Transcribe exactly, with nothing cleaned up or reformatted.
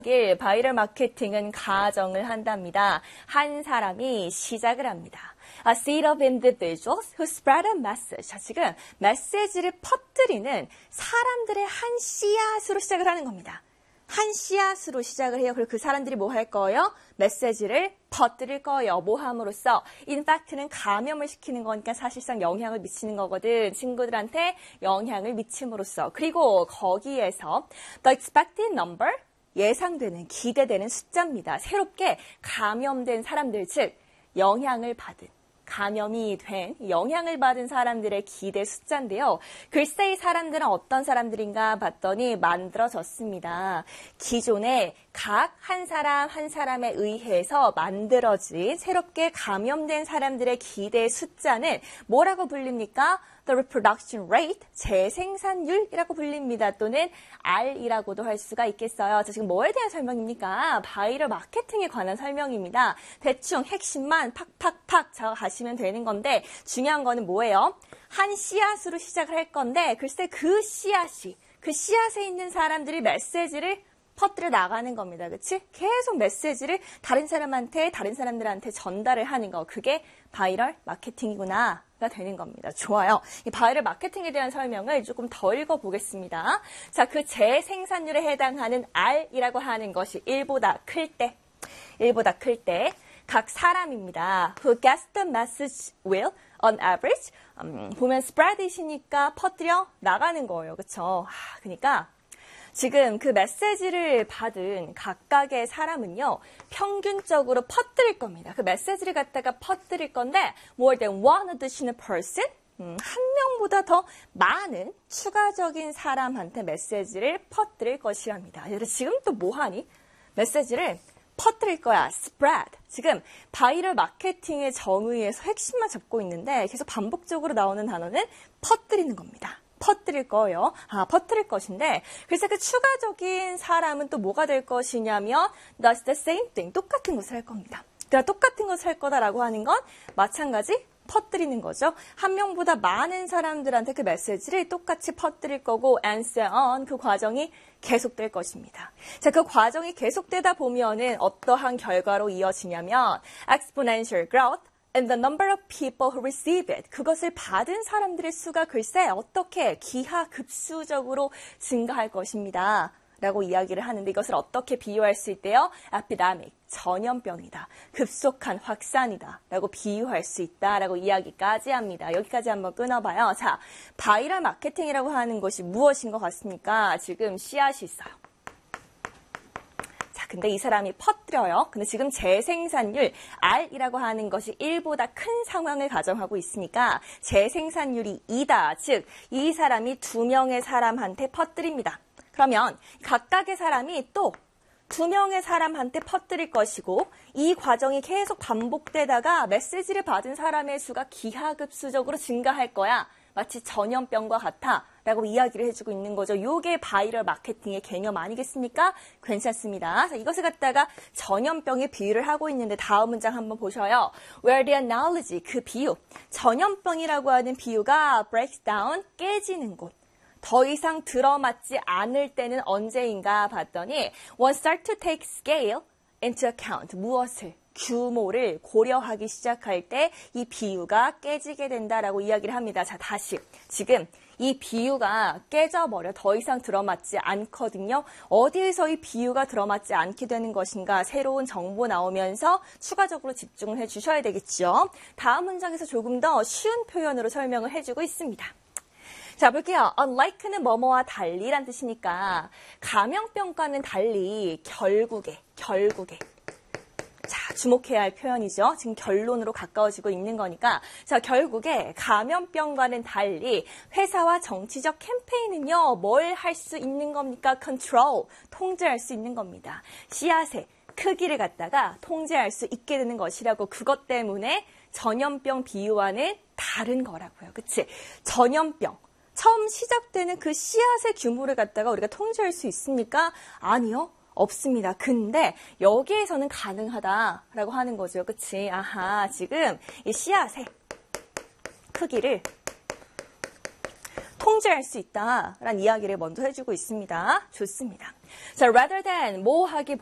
일 바이럴 마케팅은 가정을 한답니다. 한 사람이 시작을 합니다. A seed of individuals who spread a message. 자, 지금 메시지를 퍼뜨리는 사람들의 한 씨앗으로 시작을 하는 겁니다. 한 씨앗으로 시작을 해요. 그리고 그 사람들이 뭐 할 거예요? 메시지를 퍼뜨릴 거예요. 뭐 함으로써? 인팩트는 감염을 시키는 거니까 사실상 영향을 미치는 거거든. 친구들한테 영향을 미침으로써. 그리고 거기에서 the expected number, 예상되는, 기대되는 숫자입니다. 새롭게 감염된 사람들, 즉 영향을 받은, 감염이 된, 영향을 받은 사람들의 기대 숫자인데요. 글쎄 이 사람들은 어떤 사람들인가 봤더니 만들어졌습니다. 기존에 각 한 사람 한 사람에 의해서 만들어진 새롭게 감염된 사람들의 기대 숫자는 뭐라고 불립니까? The reproduction rate, 재생산율이라고 불립니다. 또는 R이라고도 할 수가 있겠어요. 자, 지금 뭐에 대한 설명입니까? 바이럴 마케팅에 관한 설명입니다. 대충 핵심만 팍팍팍 잡아가시면 되는 건데 중요한 거는 뭐예요? 한 씨앗으로 시작을 할 건데 글쎄 그 씨앗이, 그 씨앗에 있는 사람들이 메시지를 퍼뜨려 나가는 겁니다. 그치? 계속 메시지를 다른 사람한테, 다른 사람들한테 전달을 하는 거. 그게 바이럴 마케팅이구나. 가 되는 겁니다. 좋아요. 이 바이럴 마케팅에 대한 설명을 조금 더 읽어보겠습니다. 자, 그 재생산율에 해당하는 R이라고 하는 것이 일보다 클 때, 일보다 클 때, 각 사람입니다. Who gets the message will, on average, 음, 보면 spread이시니까 퍼뜨려 나가는 거예요. 그쵸? 아, 그러니까 지금 그 메시지를 받은 각각의 사람은요, 평균적으로 퍼뜨릴 겁니다. 그 메시지를 갖다가 퍼뜨릴 건데, more than one additional person, 음, 한 명보다 더 많은 추가적인 사람한테 메시지를 퍼뜨릴 것이랍니다. 얘들아, 지금 또 뭐하니? 메시지를 퍼뜨릴 거야. spread. 지금 바이럴 마케팅의 정의에서 핵심만 잡고 있는데, 계속 반복적으로 나오는 단어는 퍼뜨리는 겁니다. 퍼뜨릴 거예요. 아, 퍼뜨릴 것인데 글쎄 그 추가적인 사람은 또 뭐가 될 것이냐면 that's the same thing. 똑같은 것을 할 겁니다. 내가 똑같은 것을 할 거다라고 하는 건 마찬가지 퍼뜨리는 거죠. 한 명보다 많은 사람들한테 그 메시지를 똑같이 퍼뜨릴 거고 and so on. 그 과정이 계속될 것입니다. 자, 그 과정이 계속되다 보면은 어떠한 결과로 이어지냐면 exponential growth and the number of people who receive it. 그것을 받은 사람들의 수가 글쎄 어떻게 기하급수적으로 증가할 것입니다. 라고 이야기를 하는데 이것을 어떻게 비유할 수 있대요? epidemic, 전염병이다. 급속한 확산이다. 라고 비유할 수 있다. 라고 이야기까지 합니다. 여기까지 한번 끊어봐요. 자, 바이럴 마케팅이라고 하는 것이 무엇인 것 같습니까? 지금 씨앗이 있어요. 근데 이 사람이 퍼뜨려요. 근데 지금 재생산율 R이라고 하는 것이 일보다 큰 상황을 가정하고 있으니까 재생산율이 이다. 즉 이 사람이 두 명의 사람한테 퍼뜨립니다. 그러면 각각의 사람이 또 두 명의 사람한테 퍼뜨릴 것이고 이 과정이 계속 반복되다가 메시지를 받은 사람의 수가 기하급수적으로 증가할 거야. 마치 전염병과 같아 라고 이야기를 해주고 있는 거죠. 이게 바이럴 마케팅의 개념 아니겠습니까? 괜찮습니다. 자, 이것을 갖다가 전염병에 비유를 하고 있는데 다음 문장 한번 보셔요. Where the analogy, 그 비유, 전염병이라고 하는 비유가 breaks down, 깨지는 곳. 더 이상 들어맞지 않을 때는 언제인가 봤더니 one start to take scale into account. 무엇을? 규모를 고려하기 시작할 때 이 비유가 깨지게 된다라고 이야기를 합니다. 자, 다시. 지금 이 비유가 깨져버려 더 이상 들어맞지 않거든요. 어디에서 이 비유가 들어맞지 않게 되는 것인가 새로운 정보 나오면서 추가적으로 집중을 해주셔야 되겠죠. 다음 문장에서 조금 더 쉬운 표현으로 설명을 해주고 있습니다. 자, 볼게요. unlike는 뭐뭐와 달리란 뜻이니까 감염병과는 달리 결국에, 결국에 자, 주목해야 할 표현이죠. 지금 결론으로 가까워지고 있는 거니까. 자, 결국에 감염병과는 달리 회사와 정치적 캠페인은요. 뭘 할 수 있는 겁니까? control, 통제할 수 있는 겁니다. 씨앗의 크기를 갖다가 통제할 수 있게 되는 것이라고 그것 때문에 전염병 비유와는 다른 거라고요. 그치? 전염병. 처음 시작되는 그 씨앗의 규모를 갖다가 우리가 통제할 수 있습니까? 아니요. 없습니다. 근데 여기에서는 가능하다라고 하는 거죠. 그치? 아하, 지금 이 씨앗의 크기를 통제할 수 있다라는 이야기를 먼저 해주고 있습니다. 좋습니다. 자, rather than 뭐 하기